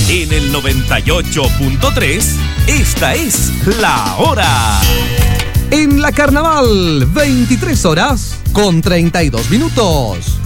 En el 98.3, esta es La Hora. En la Carnaval, 23 horas con 32 minutos.